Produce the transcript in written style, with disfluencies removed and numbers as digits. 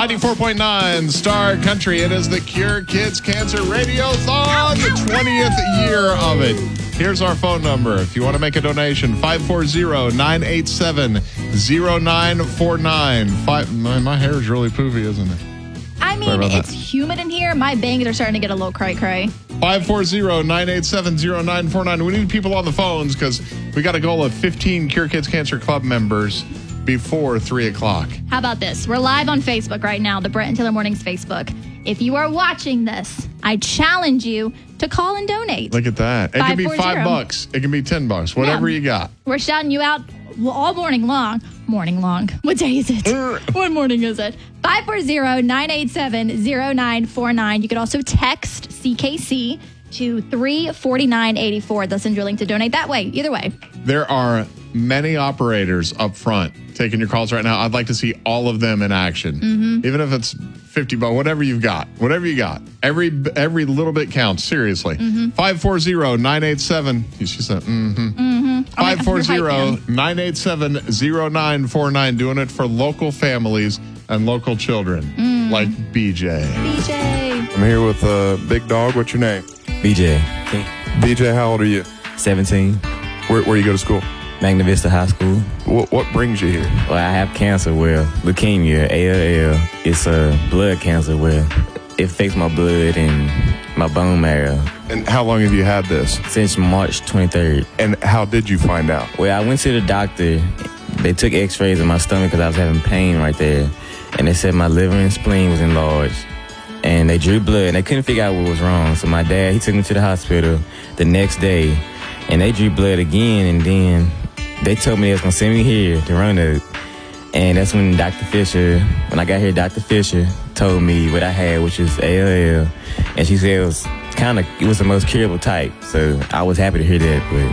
94.9 Star Country. It is the Cure Kids Cancer Radiothon, the 20th year of it. Here's our phone number. If you want to make a donation, 540-987-0949. My hair is really poofy, isn't it? I mean, it's humid in here. My bangs are starting to get a little cray-cray. 540-987-0949. We need people on the phones because we got a goal of 15 Cure Kids Cancer Club members before 3 o'clock. How about this? We're live on Facebook right now, the Brett and Taylor Mornings Facebook. If you are watching this, I challenge you to call and donate. Look at that. It can be $5. It can be $10. Whatever you got. We're shouting you out all morning long. Morning long. What day is it? What morning is it? 540-987-0949. You could also text CKC to 34984. They'll send you a link to donate that way. Either way. There are many operators up front taking your calls right now. I'd like to see all of them in action. Mm-hmm. Even if it's $50, whatever you've got. Whatever you got. Every little bit counts. Seriously. 540-987. She said, 540-987-0949. Doing it for local families and local children like BJ. I'm here with Big Dog. What's your name? BJ. BJ, how old are you? 17. Where you go to school? Magna Vista High School. What brings you here? Well, I have cancer where leukemia, ALL. It's a blood cancer where it affects my blood and my bone marrow. And how long have you had this? Since March 23rd. And how did you find out? Well, I went to the doctor. They took x-rays of my stomach because I was having pain right there. And they said my liver and spleen was enlarged. And they drew blood, and they couldn't figure out what was wrong. So my dad, he took me to the hospital the next day, and they drew blood again, and then they told me they was going to send me here to Roanoke. And that's when when I got here, Dr. Fisher told me what I had, which is ALL. And she said it was the most curable type. So I was happy to hear that, but